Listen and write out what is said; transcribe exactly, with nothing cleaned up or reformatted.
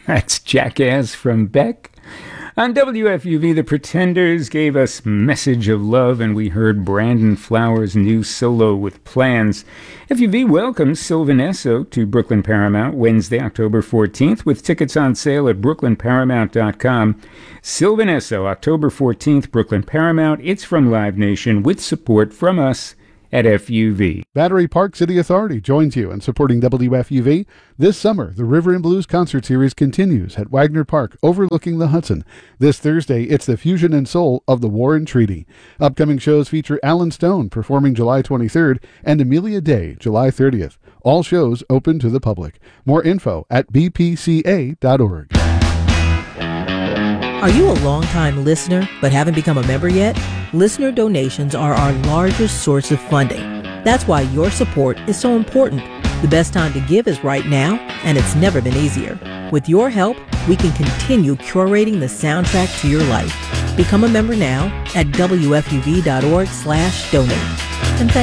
That's Jackass from Beck. On W F U V, The Pretenders gave us Message of Love, and we heard Brandon Flowers' new solo with Plans. F U V welcomes Sylvan Esso to Brooklyn Paramount Wednesday, October fourteenth, with tickets on sale at brooklyn paramount dot com. Sylvan Esso, October fourteenth, Brooklyn Paramount. It's from Live Nation with support from us at F U V. Battery Park City Authority joins you in supporting W F U V. This summer, the River and Blues concert series continues at Wagner Park, overlooking the Hudson. This Thursday, it's the fusion and soul of the Warren Treaty. Upcoming shows feature Alan Stone performing July twenty-third and Amelia Day, July thirtieth. All shows open to the public. More info at b p c a dot org. Are you a longtime listener but haven't become a member yet? Listener donations are our largest source of funding. That's why your support is so important. The best time to give is right now, and it's never been easier. With your help, we can continue curating the soundtrack to your life. Become a member now at w f u v dot org slash donate. And thank